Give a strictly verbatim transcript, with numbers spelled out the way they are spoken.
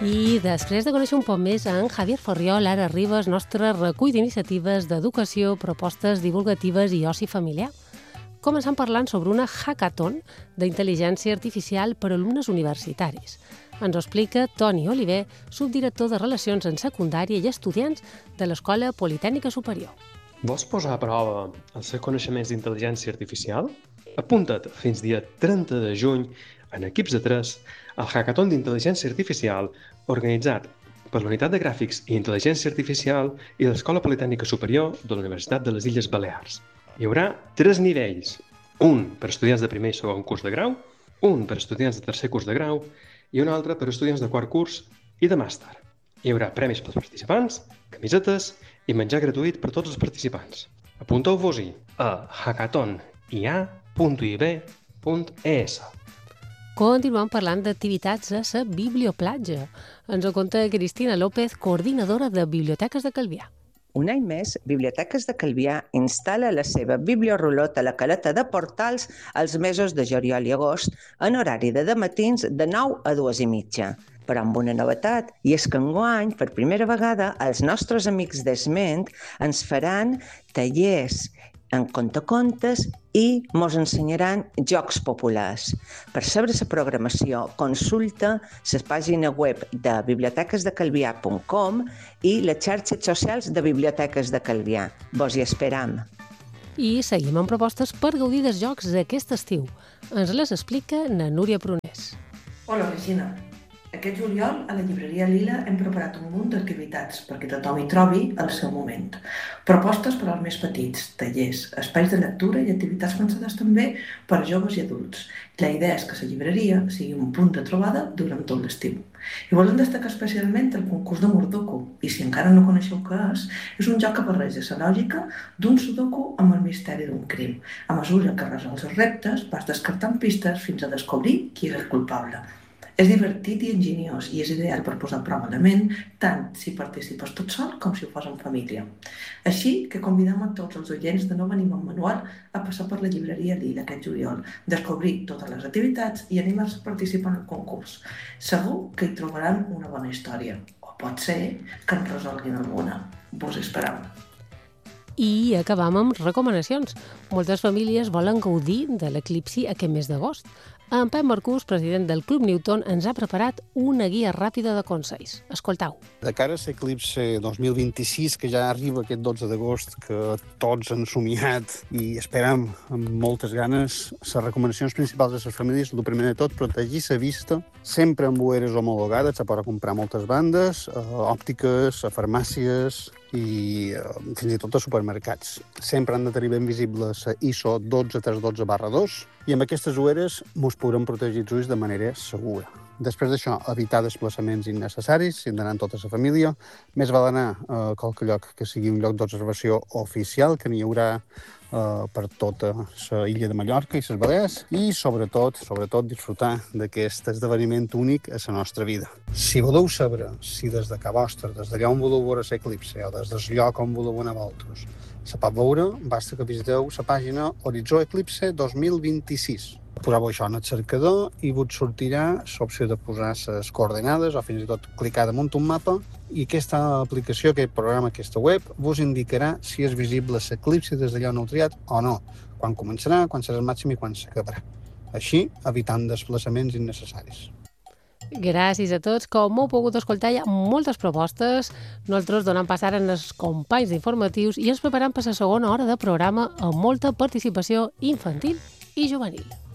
I després de conèixer un poc més en Javier Forriol, ara arriba el nostre recull d'iniciatives d'educació, propostes divulgatives i oci familiar. Començant parlant sobre una hackathon d'intel·ligència artificial per a alumnes universitaris. Ens ho explica Toni Oliver, subdirector de Relacions en Secundària i Estudiants de l'Escola Politècnica Superior. Vols posar a prova els seus coneixements d'intel·ligència artificial? Apunta't fins dia trenta de juny en equips de tres al hackathon d'intel·ligència artificial organitzat per la Unitat de Gràfics i Intel·ligència Artificial i l'Escola Politècnica Superior de la Universitat de les Illes Balears. Hi haurà tres nivells, un per estudiants de primer i segon curs de grau, un per estudiants de tercer curs de grau i un altre per estudiants de quart curs i de màster. Hi haurà premis pels participants, camisetes i menjar gratuït per tots els participants. Apunteu-vos-hi a hackathon i a punt i b punt e s. Continuem parlant d'activitats a la Biblioplatja. Ens ho conta Cristina López, coordinadora de Biblioteques de Calvià. Un any més, Biblioteques de Calvià instal·la la seva bibliorulot a la caleta de Portals els mesos de juliol i agost en horari de dematins de nou a dues i mitja. Però amb una novetat, i és que enguany, per primera vegada, els nostres amics d'Esment ens faran tallers en contacontes i mos ensenyaran jocs populars. Per saber la programació, consulta la pàgina web de biblioteques de calvià punt com i les xarxes socials de Biblioteques de Calvià. Vos hi esperam. I seguim amb propostes per gaudir dels jocs d'aquest estiu. Ens les explica na Núria Prunés. Hola, Regina. Aquest juliol a la llibreria Lila hem preparat un munt d'activitats perquè tothom hi trobi el seu moment. Propostes per als més petits, tallers, espais de lectura i activitats pensades també per a joves i adults. La idea és que la llibreria sigui un punt de trobada durant tot l'estiu. I volem destacar especialment el concurs de Mordoku, i si encara no coneixeu què és, és un joc que barreja la lògica d'un sudoku amb el misteri d'un crim. A mesura que resols els reptes, vas descartant pistes fins a descobrir qui és el culpable. És divertit i enginyós i és ideal per posar a prova la ment, tant si participes tot sol com si ho fas en família. Així que convidem a tots els oients de no venir amb manual a passar per la llibreria Lila aquest juliol, descobrir totes les activitats i animar-se a participar en el concurs. Segur que hi trobaran una bona història, o pot ser que en resolguin alguna. Vos esperam. I acabam amb recomanacions. Moltes famílies volen gaudir de l'eclipsi aquest mes d'agost. En Pep Marcús, president del Club Newton, ens ha preparat una guia ràpida de consells. Escoltau. De cara a l'eclipsi dos mil vint-i-sis, que ja arriba aquest dotze d'agost, que tots han somiat i esperam amb moltes ganes, les recomanacions principals de les famílies, el primer de tot, protegir la vista, sempre amb ulleres homologades, se poden comprar moltes bandes, òptiques, a farmàcies i fins i tot a supermercats. Sempre han de tenir ben visible la I S O dotze tres dotze barra dos i amb aquestes ulleres ens podrem protegir els ulls de manera segura. Després d'això, evitar desplaçaments innecessaris, si hem d'anar amb tota la família. Més val anar a qualque lloc que sigui un lloc d'observació oficial, que n'hi haurà eh, per tota la illa de Mallorca i les Balears, i sobretot, sobretot disfrutar d'aquest esdeveniment únic a la nostra vida. Si voleu saber si des de Ca Vostra, des d'allà on voleu veure l'eclipsi o des del lloc on voleu anar vosaltres, se pot veure, basta que visiteu la pàgina Horitzó Eclipse dos mil vint-i-sis. Poseu això en el cercador i vos sortirà l'opció de posar les coordenades o fins i tot clicar damunt un mapa i aquesta aplicació, aquest programa, aquesta web, vos indicarà si és visible l'eclipsi des d'allà on heu triat o no, quan començarà, quan serà el màxim i quan s'acabarà. Així, evitant desplaçaments innecessaris. Gràcies a tots. Com heu pogut escoltar, hi ha moltes propostes. Nosaltres donem passar als companys d'informatius i ens preparem per la segona hora de programa amb molta participació infantil i juvenil.